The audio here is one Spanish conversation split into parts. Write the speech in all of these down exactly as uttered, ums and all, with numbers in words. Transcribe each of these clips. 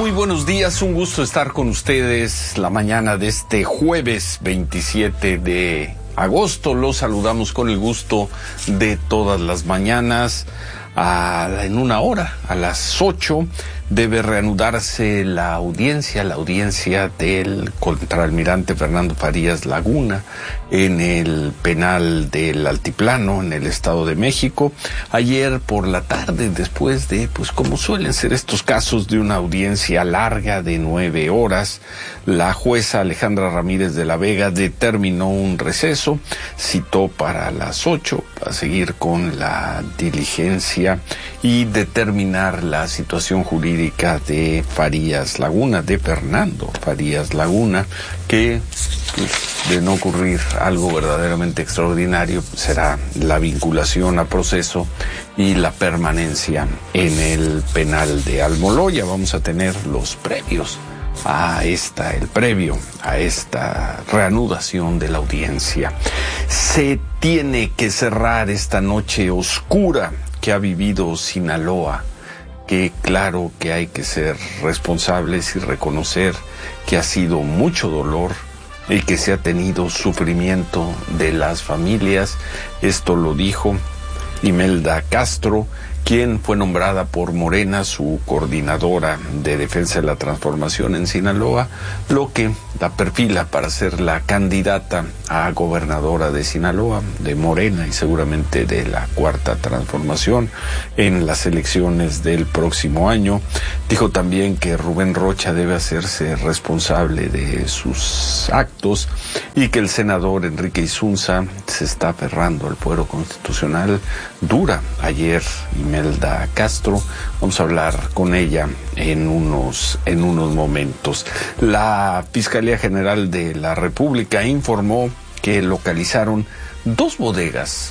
Muy buenos días, un gusto estar con ustedes la mañana de este jueves veintisiete de agosto. Los saludamos con el gusto de todas las mañanas. A, en una hora, a las ocho, debe reanudarse la audiencia, la audiencia del contraalmirante Fernando Farías Laguna en el penal del Altiplano, en el Estado de México. Ayer por la tarde, después de, pues como suelen ser estos casos de una audiencia larga de nueve horas, la jueza Alejandra Ramírez de la Vega determinó un receso, citó para las ocho, a seguir con la diligencia y determinar la situación jurídica de Farías Laguna, de Fernando Farías Laguna, que pues, de no ocurrir algo verdaderamente extraordinario, será la vinculación a proceso y la permanencia en el penal de Almoloya. Vamos a tener los previos a esta, el previo a esta reanudación de la audiencia. Se tiene que cerrar esta noche oscura que ha vivido Sinaloa, que claro que hay que ser responsables y reconocer que ha sido mucho dolor y que se ha tenido sufrimiento de las familias. Esto lo dijo Imelda Castro, quien fue nombrada por Morena su coordinadora de defensa de la transformación en Sinaloa, lo que la perfila para ser la candidata a gobernadora de Sinaloa, de Morena y seguramente de la Cuarta Transformación en las elecciones del próximo año. Dijo también que Rubén Rocha debe hacerse responsable de sus actos y que el senador Enrique Isunza se está aferrando al fuero constitucional. Dura ayer Imelda Castro, vamos a hablar con ella en unos, en unos momentos. La Fiscalía General de la República informó que localizaron dos bodegas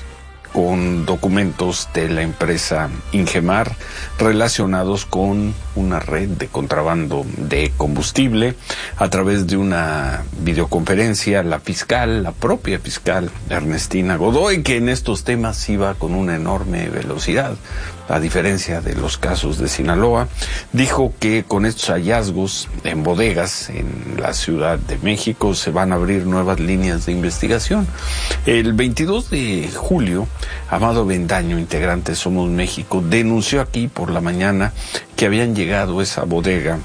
con documentos de la empresa Ingemar relacionados con una red de contrabando de combustible. A través de una videoconferencia, la fiscal, la propia fiscal Ernestina Godoy, que en estos temas iba con una enorme velocidad, a diferencia de los casos de Sinaloa, dijo que con estos hallazgos en bodegas en la Ciudad de México se van a abrir nuevas líneas de investigación. El veintidós de julio, Amado Bendaño, integrante de Somos México, denunció aquí por la mañana que habían llegado a esa bodega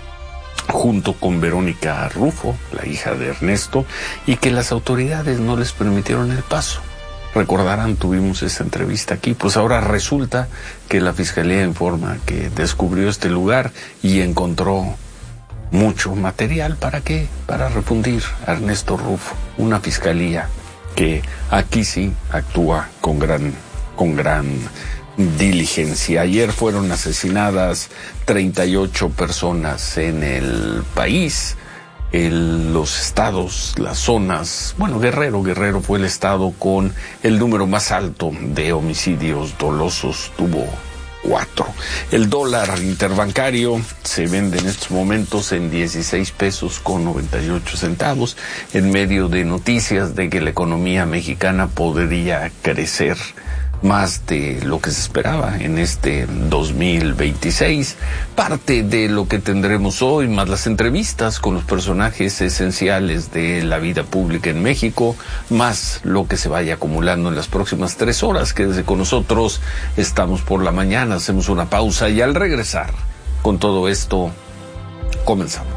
junto con Verónica Rufo, la hija de Ernesto, y que las autoridades no les permitieron el paso. Recordarán, tuvimos esta entrevista aquí, pues ahora resulta que la Fiscalía informa que descubrió este lugar y encontró mucho material. ¿Para qué? Para refundir a Ernesto Rufo, una fiscalía que aquí sí actúa con gran, con gran diligencia. Ayer fueron asesinadas treinta y ocho personas en el país. El, los estados, las zonas, bueno, Guerrero, Guerrero fue el estado con el número más alto de homicidios dolosos, tuvo cuatro. El dólar interbancario se vende en estos momentos en dieciséis pesos con noventa y ocho centavos, en medio de noticias de que la economía mexicana podría crecer más de lo que se esperaba en este dos mil veintiséis. Parte de lo que tendremos hoy, más las entrevistas con los personajes esenciales de la vida pública en México, más lo que se vaya acumulando en las próximas tres horas. Quédese con nosotros, estamos por la mañana, hacemos una pausa y al regresar con todo esto, comenzamos.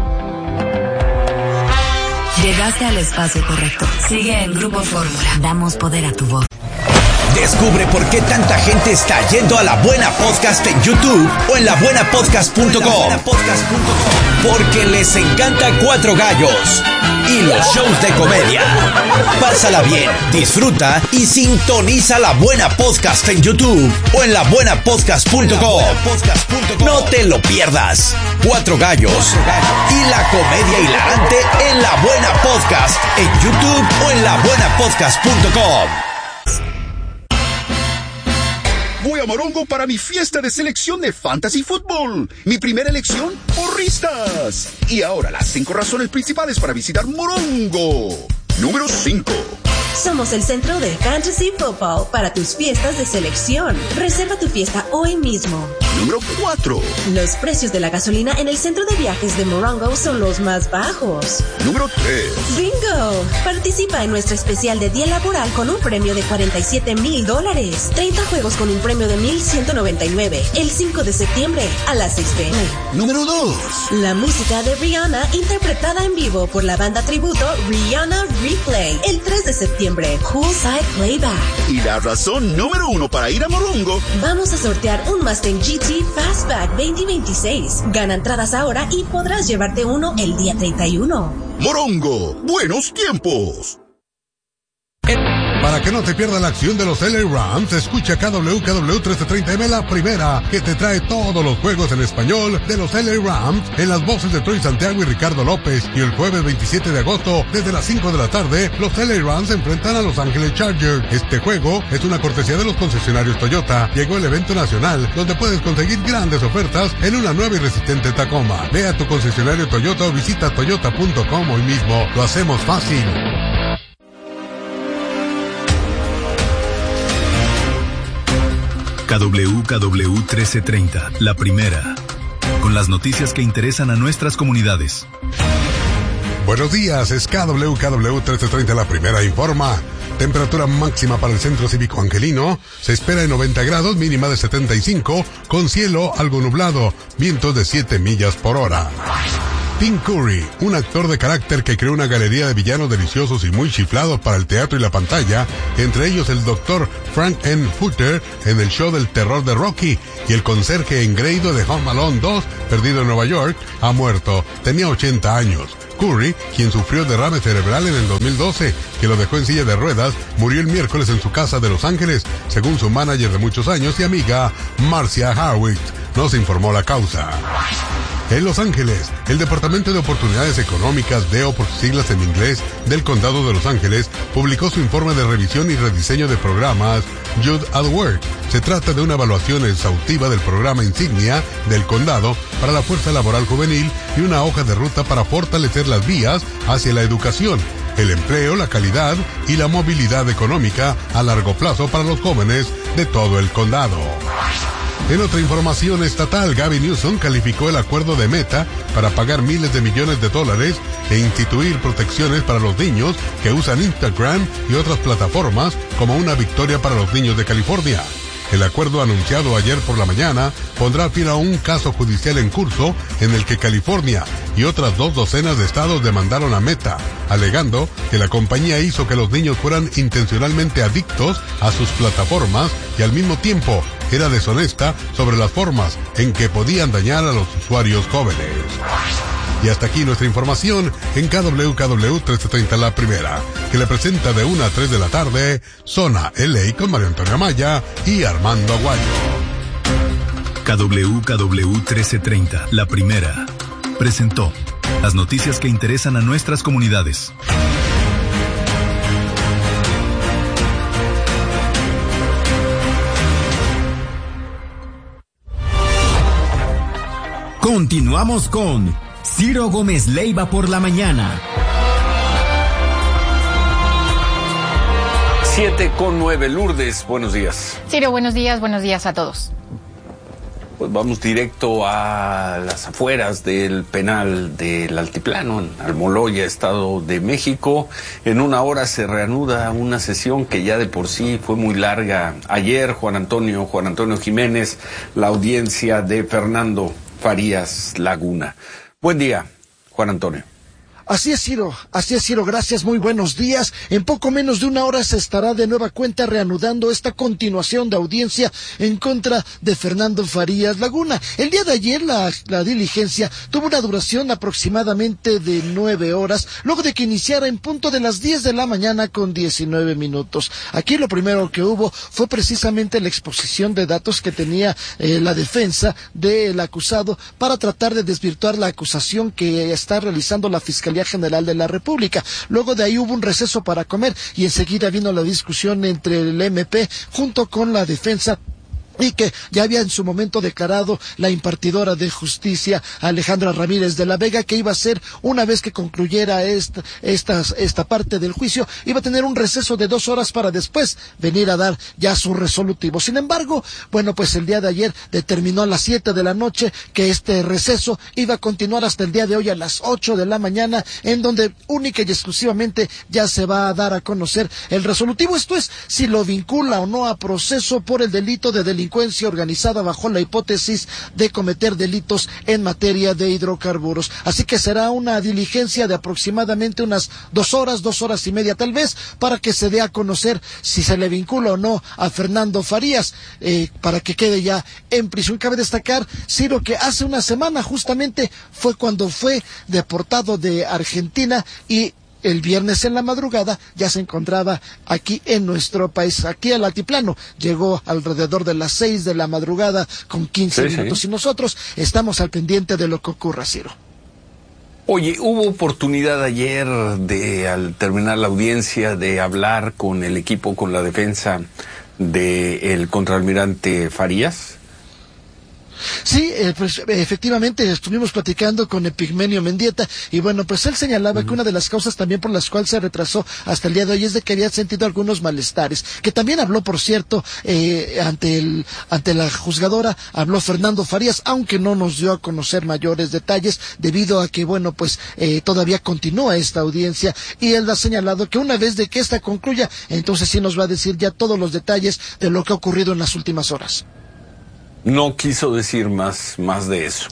Llegaste al espacio correcto. Sigue en Grupo Fórmula. Damos poder a tu voz. Descubre por qué tanta gente está yendo a La Buena Podcast en YouTube o en la buena podcast punto com. Porque les encanta Cuatro Gallos y los shows de comedia. Pásala bien, disfruta y sintoniza La Buena Podcast en YouTube o en la buena podcast punto com. No te lo pierdas. Cuatro Gallos y la comedia hilarante en La Buena Podcast en YouTube o en la buena podcast punto com. Voy a Morongo para mi fiesta de selección de Fantasy Football. Mi primera elección, porristas. Y ahora las cinco razones principales para visitar Morongo. Número cinco. Somos el centro de Fantasy Football para tus fiestas de selección. Reserva tu fiesta hoy mismo. Número cuatro. Los precios de la gasolina en el centro de viajes de Morongo son los más bajos. Número tres. ¡Bingo! Participa en nuestro especial de día laboral con un premio de cuarenta y siete mil dólares. treinta juegos con un premio de mil ciento noventa y nueve. El cinco de septiembre a las seis p m. Número dos. La música de Rihanna interpretada en vivo por la banda tributo Rihanna Replay. El tres de septiembre. Poolside Playback. Y la razón número uno para ir a Morongo. Vamos a sortear un Mustang G T Fastback veinte veintiséis. Gana entradas ahora y podrás llevarte uno el día treinta y uno. Morongo, buenos tiempos. Para que no te pierdas la acción de los L A Rams, escucha K W K W trece treinta M La Primera, que te trae todos los juegos en español de los L A Rams en las voces de Troy Santiago y Ricardo López. Y el jueves veintisiete de agosto, desde las cinco de la tarde, los L A Rams se enfrentan a Los Ángeles Chargers. Este juego es una cortesía de los concesionarios Toyota. Llegó el evento nacional, donde puedes conseguir grandes ofertas en una nueva y resistente Tacoma. Ve a tu concesionario Toyota o visita toyota punto com hoy mismo. Lo hacemos fácil. K W K W trece treinta, La Primera, con las noticias que interesan a nuestras comunidades. Buenos días, es K W K W trece treinta La Primera informa. Temperatura máxima para el Centro Cívico Angelino se espera en noventa grados, mínima de setenta y cinco, con cielo algo nublado, vientos de siete millas por hora. Tim Curry, un actor de carácter que creó una galería de villanos deliciosos y muy chiflados para el teatro y la pantalla, entre ellos el doctor Frank N. Futter en el show del terror de Rocky, y el conserje engreído de Home Alone dos, perdido en Nueva York, ha muerto. Tenía ochenta años. Curry, quien sufrió derrame cerebral en el dos mil doce, que lo dejó en silla de ruedas, murió el miércoles en su casa de Los Ángeles, según su manager de muchos años y amiga, Marcia Harwick. No se informó la causa. En Los Ángeles, el Departamento de Oportunidades Económicas, D E O por sus siglas en inglés, del Condado de Los Ángeles, publicó su informe de revisión y rediseño de programas Youth at Work. Se trata de una evaluación exhaustiva del programa insignia del condado para la fuerza laboral juvenil y una hoja de ruta para fortalecer las vías hacia la educación, el empleo, la calidad y la movilidad económica a largo plazo para los jóvenes de todo el condado. En otra información estatal, Gavin Newsom calificó el acuerdo de Meta para pagar miles de millones de dólares e instituir protecciones para los niños que usan Instagram y otras plataformas como una victoria para los niños de California. El acuerdo anunciado ayer por la mañana pondrá fin a un caso judicial en curso en el que California y otras dos docenas de estados demandaron a Meta, alegando que la compañía hizo que los niños fueran intencionalmente adictos a sus plataformas y al mismo tiempo era deshonesta sobre las formas en que podían dañar a los usuarios jóvenes. Y hasta aquí nuestra información en K W K W trece treinta La Primera, que le presenta de una a tres de la tarde, Zona L A con Mario Antonio Amaya y Armando Aguayo. K W K W trece treinta La Primera presentó las noticias que interesan a nuestras comunidades. Continuamos con Ciro Gómez Leiva por la mañana. Siete con nueve, Lourdes, buenos días. Ciro, buenos días, buenos días a todos. Pues vamos directo a las afueras del penal del Altiplano, en Almoloya, Estado de México. En una hora se reanuda una sesión que ya de por sí fue muy larga. Ayer, Juan Antonio, Juan Antonio Jiménez, la audiencia de Fernando Farías Laguna. Buen día, Juan Antonio. Así es, Ciro, así es, Ciro, gracias, muy buenos días. En poco menos de una hora se estará de nueva cuenta reanudando esta continuación de audiencia en contra de Fernando Farías Laguna. El día de ayer la, la diligencia tuvo una duración aproximadamente de nueve horas, luego de que iniciara en punto de las diez de la mañana con diecinueve minutos. Aquí lo primero que hubo fue precisamente la exposición de datos que tenía eh, la defensa del acusado para tratar de desvirtuar la acusación que está realizando la Fiscalía General de la República. Luego de ahí hubo un receso para comer y enseguida vino la discusión entre el M P junto con la defensa y que ya había en su momento declarado la impartidora de justicia, Alejandra Ramírez de la Vega, que iba a ser, una vez que concluyera esta, esta, esta parte del juicio, iba a tener un receso de dos horas para después venir a dar ya su resolutivo. Sin embargo, bueno, pues el día de ayer determinó a las siete de la noche que este receso iba a continuar hasta el día de hoy a las ocho de la mañana, en donde única y exclusivamente ya se va a dar a conocer el resolutivo. Esto es, si lo vincula o no a proceso por el delito de delincuencia organizada bajo la hipótesis de cometer delitos en materia de hidrocarburos. Así que será una diligencia de aproximadamente unas dos horas, dos horas y media tal vez, para que se dé a conocer si se le vincula o no a Fernando Farías, eh, para que quede ya en prisión. Cabe destacar, Ciro, que hace una semana justamente fue cuando fue deportado de Argentina y el viernes en la madrugada ya se encontraba aquí en nuestro país, aquí al altiplano. Llegó alrededor de las seis de la madrugada con quince sí, minutos sí. Y nosotros estamos al pendiente de lo que ocurra, Ciro. Oye, ¿hubo oportunidad ayer de, al terminar la audiencia, de hablar con el equipo, con la defensa del contraalmirante Farías? Sí, eh, pues efectivamente estuvimos platicando con Epigmenio Mendieta y bueno, pues él señalaba uh-huh. que una de las causas también por las cuales se retrasó hasta el día de hoy es de que había sentido algunos malestares, que también habló, por cierto, eh, ante el ante la juzgadora, habló Fernando Farías, aunque no nos dio a conocer mayores detalles debido a que, bueno, pues eh, todavía continúa esta audiencia y él ha señalado que una vez de que esta concluya, entonces sí nos va a decir ya todos los detalles de lo que ha ocurrido en las últimas horas. No quiso decir más, más de eso.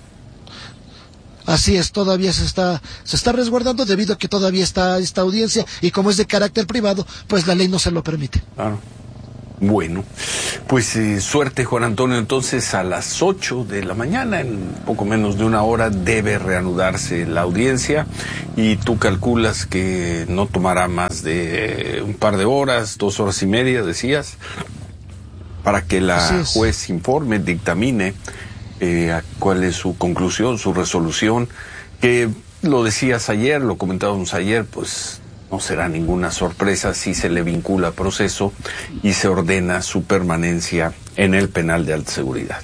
Así es, todavía se está, se está resguardando debido a que todavía está esta audiencia y como es de carácter privado, pues la ley no se lo permite. Claro. Bueno, pues eh, suerte, Juan Antonio. Entonces a las ocho de la mañana, en poco menos de una hora, debe reanudarse la audiencia y tú calculas que no tomará más de eh, un par de horas, dos horas y media, decías, para que la juez informe, dictamine eh, cuál es su conclusión, su resolución, que lo decías ayer, lo comentábamos ayer, pues no será ninguna sorpresa si se le vincula a proceso y se ordena su permanencia en el penal de alta seguridad.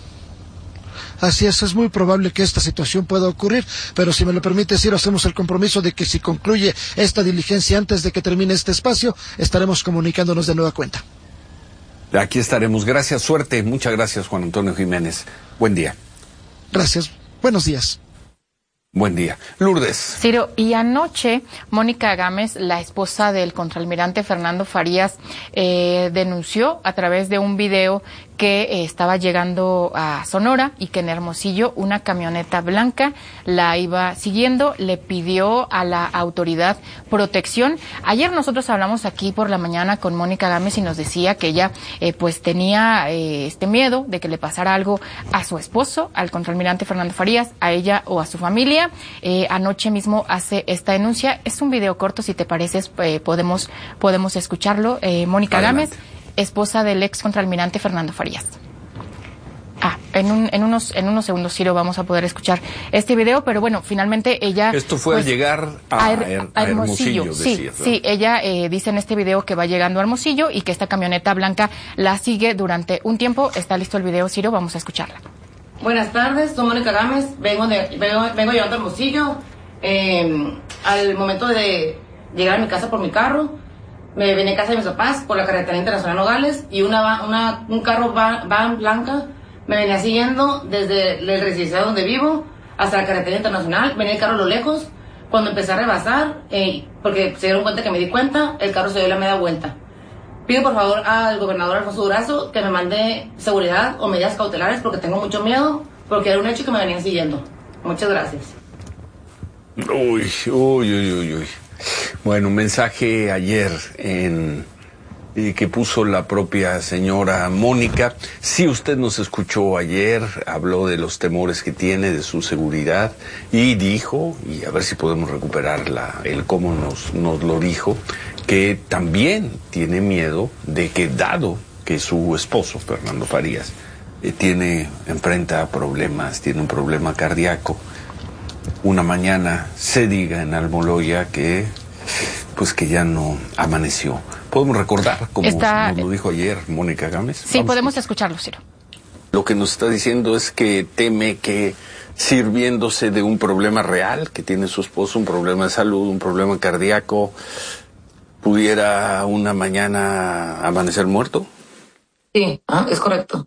Así es, es muy probable que esta situación pueda ocurrir, pero si me lo permite, Ciro, hacemos el compromiso de que si concluye esta diligencia antes de que termine este espacio, estaremos comunicándonos de nueva cuenta. Aquí estaremos. Gracias, suerte. Muchas gracias, Juan Antonio Jiménez. Buen día. Gracias. Buenos días. Buen día. Lourdes. Ciro, y anoche Mónica Gámez, la esposa del contraalmirante Fernando Farías, eh, denunció a través de un video que eh, estaba llegando a Sonora y que en Hermosillo una camioneta blanca la iba siguiendo, le pidió a la autoridad protección. Ayer nosotros hablamos aquí por la mañana con Mónica Gámez y nos decía que ella eh, pues tenía eh, este miedo de que le pasara algo a su esposo, al contraalmirante Fernando Farías, a ella o a su familia. Eh, anoche mismo hace esta denuncia. Es un video corto, si te parece, eh, podemos, podemos escucharlo. Eh, Mónica Gámez, esposa del ex contraalmirante Fernando Farías. Ah, en, un, en, unos, en unos segundos, Ciro, vamos a poder escuchar este video, pero bueno, finalmente ella... Esto fue pues, al llegar a, a, Her, a Hermosillo, Hermosillo, decías, sí, sí, ella eh, dice en este video que va llegando a Hermosillo y que esta camioneta blanca la sigue durante un tiempo. Está listo el video, Ciro, vamos a escucharla. Buenas tardes, soy Mónica Gámez, vengo, de, vengo, vengo llegando a Hermosillo. Eh, al momento de llegar a mi casa por mi carro, me vine a casa de mis papás por la carretera internacional Nogales y una, una, un carro van, van blanca me venía siguiendo desde el residencial donde vivo hasta la carretera internacional. Venía el carro a lo lejos. Cuando empecé a rebasar, eh, porque se dieron cuenta que me di cuenta, el carro se dio la media vuelta. Pido por favor al gobernador Alfonso Durazo que me mande seguridad o medidas cautelares porque tengo mucho miedo, porque era un hecho que me venían siguiendo. Muchas gracias. Uy, uy, uy, uy, uy. Bueno, un mensaje ayer en eh, que puso la propia señora Mónica. Si usted nos escuchó ayer, habló de los temores que tiene, de su seguridad, y dijo, y a ver si podemos recuperar la, el cómo nos, nos lo dijo, que también tiene miedo de que, dado que su esposo, Fernando Farías, eh, tiene, enfrenta problemas, tiene un problema cardíaco, una mañana se diga en Almoloya que, pues que ya no amaneció podemos recordar, como Está... nos lo dijo ayer Mónica Gámez. Sí, Vamos podemos escucharlo, Ciro. Lo que nos está diciendo es que teme que, sirviéndose de un problema real que tiene su esposo, un problema de salud, un problema cardíaco, pudiera una mañana amanecer muerto. Sí, ah, es correcto.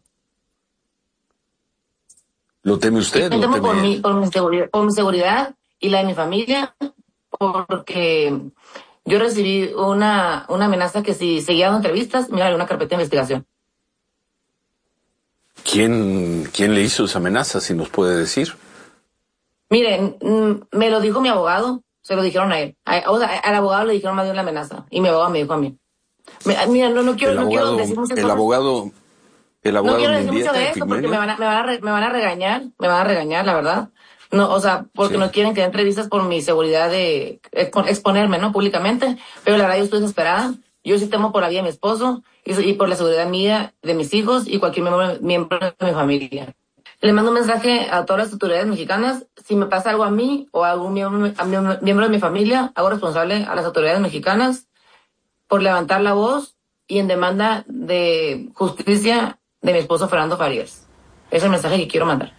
¿Lo teme usted? Me ¿Lo temo teme? por mi, por, mi seguridad, por mi seguridad y la de mi familia, porque yo recibí una, una amenaza que si seguía dando entrevistas, me iba a dar una carpeta de investigación. ¿Quién, ¿Quién le hizo esa amenaza, si nos puede decir? Miren, me lo dijo mi abogado, se lo dijeron a él. A, o sea, al abogado le dijeron más de una amenaza y mi abogado me dijo a mí. Me, mira, no, no quiero, el no abogado, quiero decir muchas el cosas. abogado, el abogado No quiero decir Mendieta, mucho de esto porque me van, a, me, van a re, me van a regañar, me van a regañar, la verdad. No, o sea, porque sí. no quieren que dé entrevistas por mi seguridad de exponerme, ¿no? Públicamente. Pero la verdad yo estoy desesperada. Yo sí temo por la vida de mi esposo y, y por la seguridad mía, de mis hijos y cualquier miembro, miembro de mi familia. Le mando un mensaje a todas las autoridades mexicanas. Si me pasa algo a mí o a algún miembro, a miembro, miembro de mi familia, hago responsable a las autoridades mexicanas por levantar la voz y en demanda de justicia de mi esposo Fernando Farías. Ese es el mensaje que quiero mandar.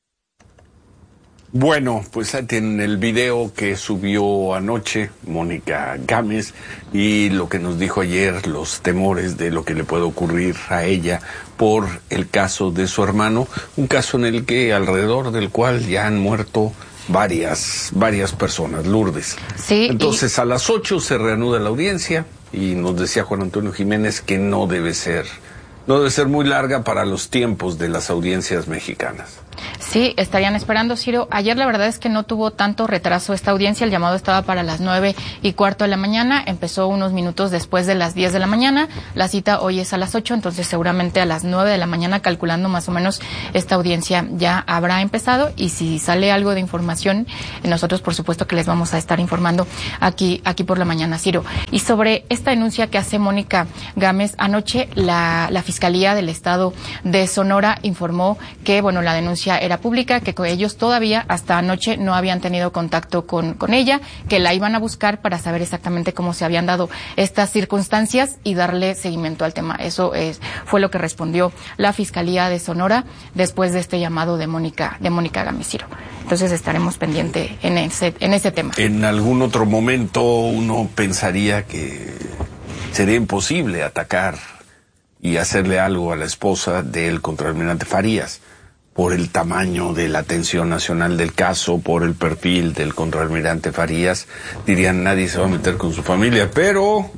Bueno, pues ahí tienen el video que subió anoche Mónica Gámez y lo que nos dijo ayer, los temores de lo que le puede ocurrir a ella por el caso de su hermano, un caso en el que alrededor del cual ya han muerto varias, varias personas, Lourdes. Sí. Entonces y... a las ocho se reanuda la audiencia y nos decía Juan Antonio Jiménez que no debe ser, no debe ser muy larga para los tiempos de las audiencias mexicanas. Sí, estarían esperando, Ciro. Ayer la verdad es que no tuvo tanto retraso esta audiencia. El llamado estaba para las nueve y cuarto de la mañana. Empezó unos minutos después de las diez de la mañana. La cita hoy es a las ocho, entonces seguramente a las nueve de la mañana, calculando más o menos, esta audiencia ya habrá empezado. Y si sale algo de información, nosotros por supuesto que les vamos a estar informando aquí, aquí por la mañana, Ciro. Y sobre esta denuncia que hace Mónica Gámez, anoche la, la Fiscalía del Estado de Sonora informó que, bueno, la denuncia era pública, que ellos todavía hasta anoche no habían tenido contacto con, con ella, que la iban a buscar para saber exactamente cómo se habían dado estas circunstancias y darle seguimiento al tema. Eso es, fue lo que respondió la Fiscalía de Sonora después de este llamado de Mónica, de Mónica Gámez, Ciro. Entonces estaremos pendientes en ese, en ese tema. En algún otro momento uno pensaría que sería imposible atacar y hacerle algo a la esposa del contraalmirante Farías, por el tamaño de la atención nacional del caso, por el perfil del contraalmirante Farías. Dirían, nadie se va a meter con su familia, pero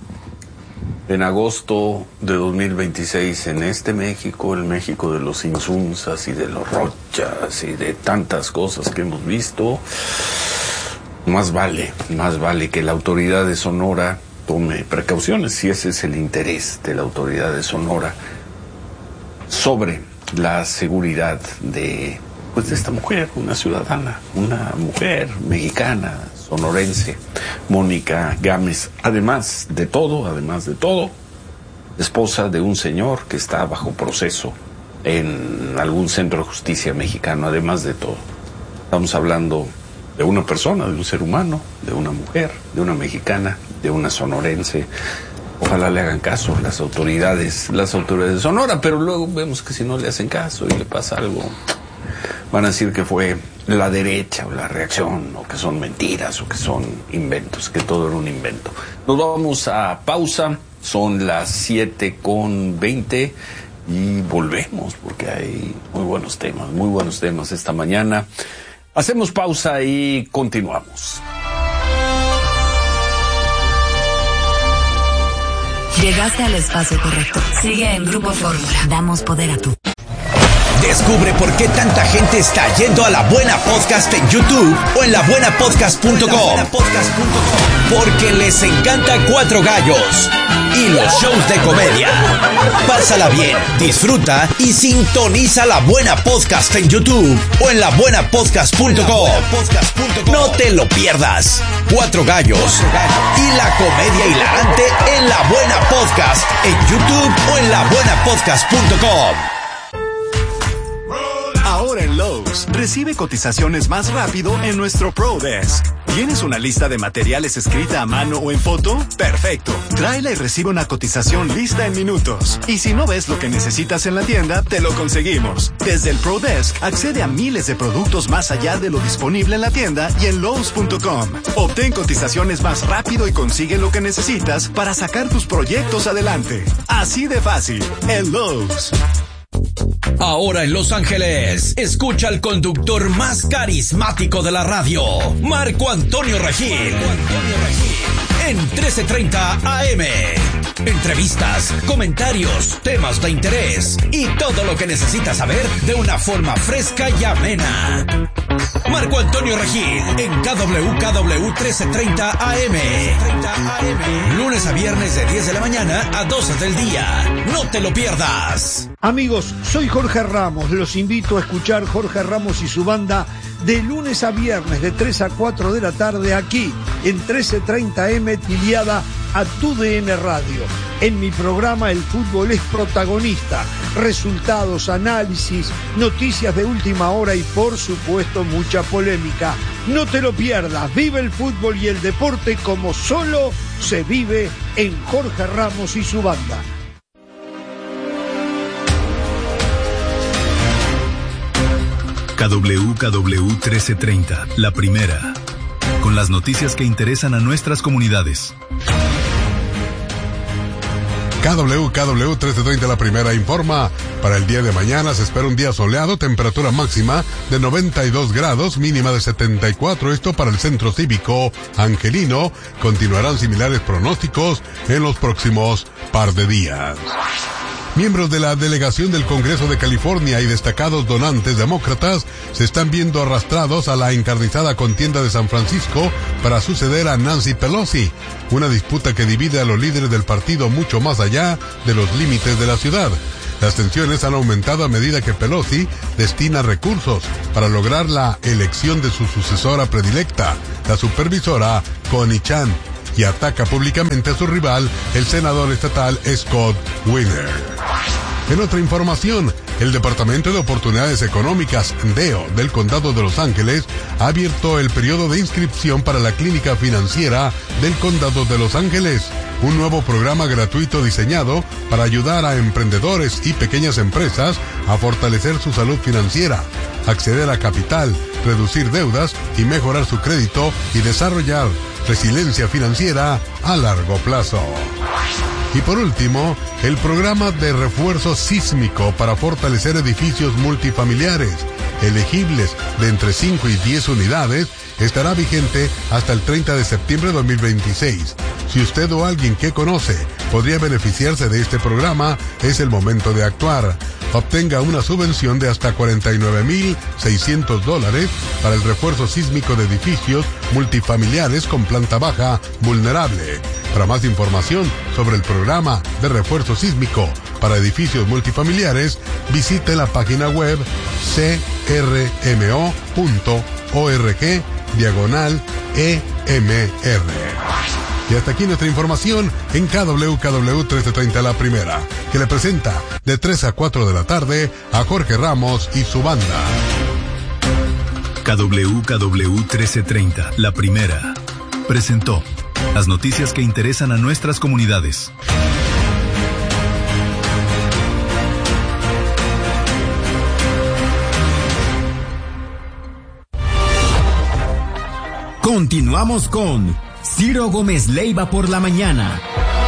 en agosto de dos mil veintiséis, en este México, el México de los Insunzas y de los Rochas y de tantas cosas que hemos visto, más vale, más vale que la autoridad de Sonora tome precauciones, si ese es el interés de la autoridad de Sonora, sobre la seguridad de, pues, de esta mujer, una ciudadana, una mujer mexicana, sonorense, Mónica Gámez. Además de todo, además de todo, esposa de un señor que está bajo proceso en algún centro de justicia mexicano. Además de todo, estamos hablando de una persona, de un ser humano, de una mujer, de una mexicana, de una sonorense. Ojalá le hagan caso las autoridades, las autoridades de Sonora, pero luego vemos que si no le hacen caso y le pasa algo, van a decir que fue la derecha o la reacción, o que son mentiras, o que son inventos, que todo era un invento. Nos vamos a pausa, son las siete con veinte y volvemos porque hay muy buenos temas, muy buenos temas esta mañana. Hacemos pausa y continuamos. Llegaste al espacio correcto. Sigue en Grupo Fórmula. Damos poder a tu. Descubre por qué tanta gente está yendo a La Buena Podcast en YouTube o en la buena podcast punto com. Porque les encanta Cuatro Gallos y los shows de comedia. Pásala bien, disfruta y sintoniza La Buena Podcast en YouTube o en la buena podcast punto com. No te lo pierdas. Cuatro Gallos y la comedia hilarante en La Buena Podcast en YouTube o en la buena podcast punto com. Ahora en Lowe's, recibe cotizaciones más rápido en nuestro Pro Desk. ¿Tienes una lista de materiales escrita a mano o en foto? Perfecto. Tráela y recibe una cotización lista en minutos. Y si no ves lo que necesitas en la tienda, te lo conseguimos. Desde el Pro Desk, accede a miles de productos más allá de lo disponible en la tienda y en Lowe's punto com. Obtén cotizaciones más rápido y consigue lo que necesitas para sacar tus proyectos adelante. Así de fácil. En Lowe's. Ahora en Los Ángeles, escucha al conductor más carismático de la radio, Marco Antonio Regil. En trece treinta A M. Entrevistas, comentarios, temas de interés y todo lo que necesitas saber de una forma fresca y amena. Marco Antonio Regil en K W K W trece treinta A M. Lunes a viernes de diez de la mañana a doce del día. No te lo pierdas. Amigos, soy Jorge Ramos. Los invito a escuchar Jorge Ramos y su banda de lunes a viernes de tres a cuatro de la tarde aquí en trece treinta A M afiliada a Tu D N Radio. En mi programa el fútbol es protagonista. Resultados, análisis, noticias de última hora y por supuesto mucha polémica. No te lo pierdas. Vive el fútbol y el deporte como solo se vive en Jorge Ramos y su banda. K W K W trece treinta, la primera, con las noticias que interesan a nuestras comunidades. K W K W trece treinta, la primera, informa. Para el día de mañana se espera un día soleado, temperatura máxima de noventa y dos grados, mínima de setenta y cuatro, esto para el Centro Cívico Angelino. Continuarán similares pronósticos en los próximos par de días. Miembros de la delegación del Congreso de California y destacados donantes demócratas se están viendo arrastrados a la encarnizada contienda de San Francisco para suceder a Nancy Pelosi, una disputa que divide a los líderes del partido mucho más allá de los límites de la ciudad. Las tensiones han aumentado a medida que Pelosi destina recursos para lograr la elección de su sucesora predilecta, la supervisora Connie Chan, y ataca públicamente a su rival, el senador estatal Scott Wiener. En otra información, el Departamento de Oportunidades Económicas, D E O, del Condado de Los Ángeles, ha abierto el periodo de inscripción para la Clínica Financiera del Condado de Los Ángeles, un nuevo programa gratuito diseñado para ayudar a emprendedores y pequeñas empresas a fortalecer su salud financiera, acceder a capital, reducir deudas y mejorar su crédito y desarrollar resiliencia financiera a largo plazo. Y por último, el programa de refuerzo sísmico para fortalecer edificios multifamiliares, elegibles de entre cinco y diez unidades, estará vigente hasta el treinta de septiembre de dos mil veintiséis. Si usted o alguien que conoce podría beneficiarse de este programa, es el momento de actuar. Obtenga una subvención de hasta cuarenta y nueve mil seiscientos dólares para el refuerzo sísmico de edificios multifamiliares con planta baja vulnerable. Para más información sobre el programa de refuerzo sísmico para edificios multifamiliares, visite la página web c r m o punto org diagonal E M R. Y hasta aquí nuestra información en K W K W trece treinta, la primera, que le presenta de tres a cuatro de la tarde a Jorge Ramos y su banda. K W K W trece treinta, la primera, presentó las noticias que interesan a nuestras comunidades. Continuamos con Ciro Gómez Leiva por la mañana.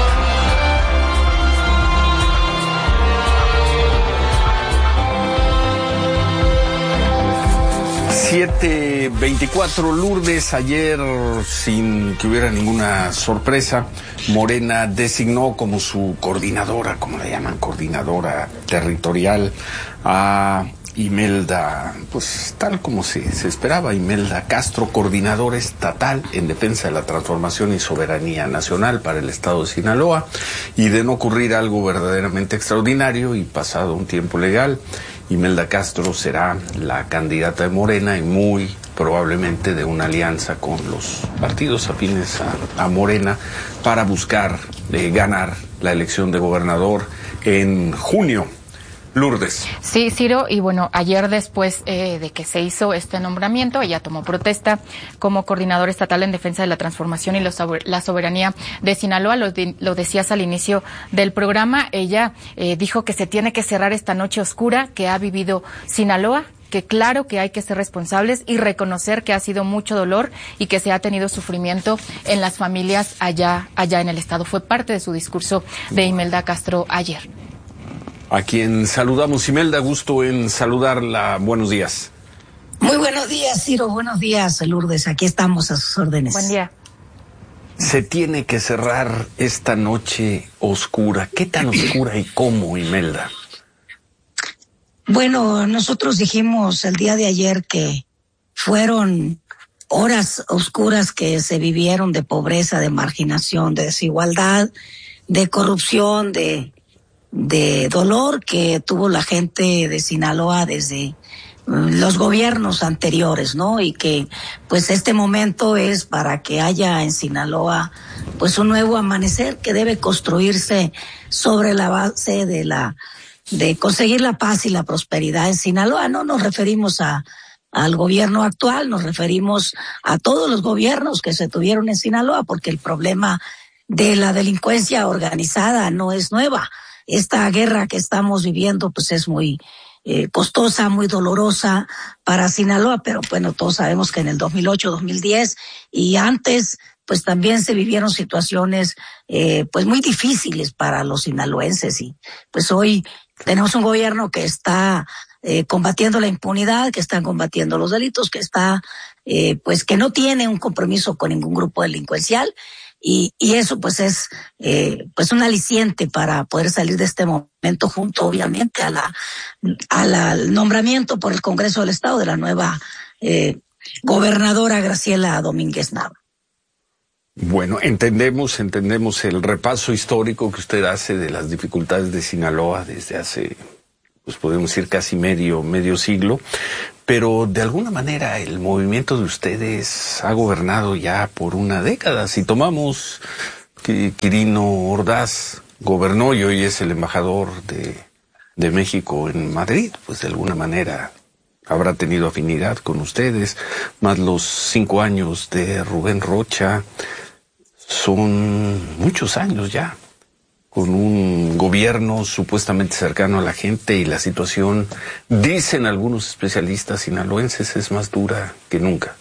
siete veinticuatro, Lourdes. Ayer, sin que hubiera ninguna sorpresa, Morena designó como su coordinadora, como le llaman, coordinadora territorial, a Imelda, pues tal como se, se esperaba, Imelda Castro, coordinadora estatal en defensa de la transformación y soberanía nacional para el estado de Sinaloa. Y de no ocurrir algo verdaderamente extraordinario y pasado un tiempo legal, Imelda Castro será la candidata de Morena y muy probablemente de una alianza con los partidos afines a, a Morena para buscar eh, ganar la elección de gobernador en junio Lourdes. Sí, Ciro, y bueno, ayer después eh, de que se hizo este nombramiento, ella tomó protesta como coordinadora estatal en defensa de la transformación y la soberanía de Sinaloa. Lo, de, lo decías al inicio del programa, ella eh, dijo que se tiene que cerrar esta noche oscura que ha vivido Sinaloa, que claro que hay que ser responsables y reconocer que ha sido mucho dolor y que se ha tenido sufrimiento en las familias allá, allá en el estado. Fue parte de su discurso de Imelda Castro ayer. A quien saludamos, Imelda, gusto en saludarla. Buenos días. Muy buenos días, Ciro. Buenos días, Lourdes. Aquí estamos a sus órdenes. Buen día. Se tiene que cerrar esta noche oscura. ¿Qué tan oscura y cómo, Imelda? Bueno, nosotros dijimos el día de ayer que fueron horas oscuras que se vivieron de pobreza, de marginación, de desigualdad, de corrupción, de... de dolor que tuvo la gente de Sinaloa desde los gobiernos anteriores, ¿no? Y que pues este momento es para que haya en Sinaloa pues un nuevo amanecer que debe construirse sobre la base de la de conseguir la paz y la prosperidad en Sinaloa. No nos referimos a al gobierno actual, nos referimos a todos los gobiernos que se tuvieron en Sinaloa, porque el problema de la delincuencia organizada no es nueva. Esta guerra que estamos viviendo pues es muy eh, costosa, muy dolorosa para Sinaloa, pero bueno, todos sabemos que en el dos mil ocho, dos mil diez y antes pues también se vivieron situaciones eh, pues muy difíciles para los sinaloenses, y pues hoy tenemos un gobierno que está eh, combatiendo la impunidad, que está combatiendo los delitos, que está eh, pues que no tiene un compromiso con ningún grupo delincuencial. Y, y eso pues es eh, pues un aliciente para poder salir de este momento, junto obviamente a la a la, al nombramiento por el Congreso del Estado de la nueva eh, gobernadora Graciela Domínguez Nava. Bueno, entendemos, entendemos el repaso histórico que usted hace de las dificultades de Sinaloa desde hace, pues podemos decir casi medio, medio siglo. Pero de alguna manera el movimiento de ustedes ha gobernado ya por una década. Si tomamos que Quirino Ordaz gobernó y hoy es el embajador de, de México en Madrid, pues de alguna manera habrá tenido afinidad con ustedes, más los cinco años de Rubén Rocha, son muchos años ya, con un gobierno supuestamente cercano a la gente, y la situación, dicen algunos especialistas sinaloenses, es más dura que nunca.